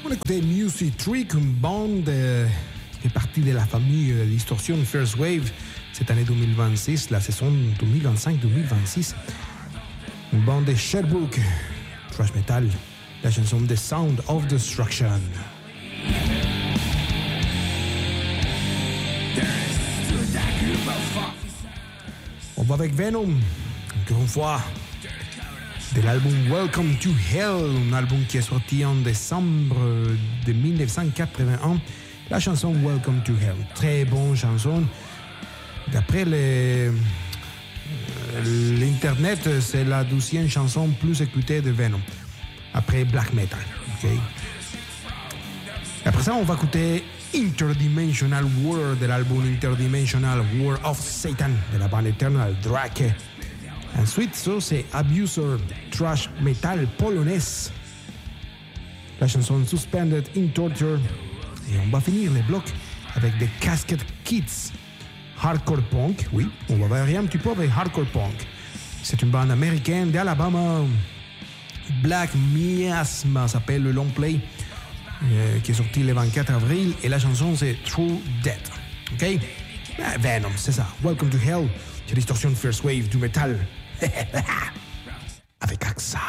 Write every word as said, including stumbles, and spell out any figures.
On écoutait Music Trick, une bande euh, qui est partie de la famille euh, Distortion First Wave cette année deux mille vingt-six, la saison deux mille vingt-cinq deux mille vingt-six. Une bande de Sherbrooke, thrash metal, la chanson The Sound of Destruction. On va avec Venom, encore une fois, de l'album Welcome to Hell, un album qui est sorti en décembre de dix-neuf cent quatre-vingt-un. La chanson Welcome to Hell, très bonne chanson. D'après les... l'Internet, c'est la douzième chanson plus écoutée de Venom, après Black Metal. Okay? Après ça, on va écouter Interdimensional War de l'album Interdimensional War of Satan de la bande Eternal Drake. Ensuite, ça, c'est Abuser, thrash metal polonaise. La chanson Suspended in Torture. Et on va finir les blocs avec des Casket Kids. Hardcore punk, oui, on va varier un petit peu avec hardcore punk. C'est une bande américaine d'Alabama. Black Miasma s'appelle le long play, euh, qui est sorti le vingt-quatre avril. Et la chanson, c'est True Death. OK? Ah, Venom, c'est ça. Welcome to Hell. C'est Distortion First Wave du métal. Avec A X A.